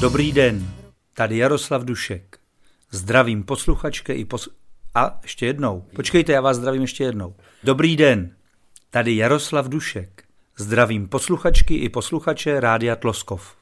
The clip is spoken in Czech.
Dobrý den, tady Jaroslav Dušek. Zdravím posluchačky i A, ještě jednou. Počkejte, já vás zdravím ještě jednou. Dobrý den, tady Jaroslav Dušek. Zdravím posluchačky i posluchače Rádia Tloskov.